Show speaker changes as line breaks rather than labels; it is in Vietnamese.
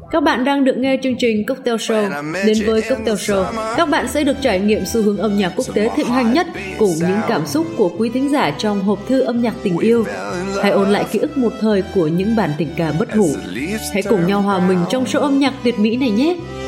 Các bạn đang được nghe chương trình Cocktail Show. Đến với Cocktail Show, các bạn sẽ được trải nghiệm xu hướng âm nhạc quốc tế thịnh hành nhất cùng những cảm xúc của quý thính giả trong hộp thư âm nhạc tình yêu. Hãy ôn lại ký ức một thời của những bản tình ca bất hủ. Hãy cùng nhau hòa mình trong show âm nhạc tuyệt mỹ này nhé.